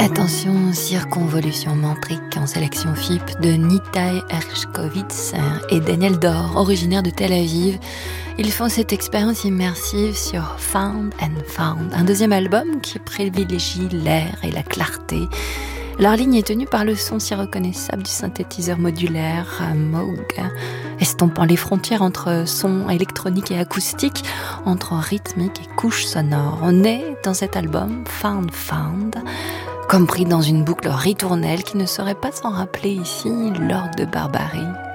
Attention, circonvolution mentrique en sélection FIP de Nitai Hershkovitz et Daniel Dor, originaires de Tel Aviv. Ils font cette expérience immersive sur Found and Found, un deuxième album qui privilégie l'air et la clarté. Leur ligne est tenue par le son si reconnaissable du synthétiseur modulaire Moog, estompant les frontières entre son électronique et acoustique, entre rythmique et couche sonore. On est dans cet album Found, comme pris dans une boucle ritournelle qui ne saurait pas s'en rappeler ici, Lord de Barbarie.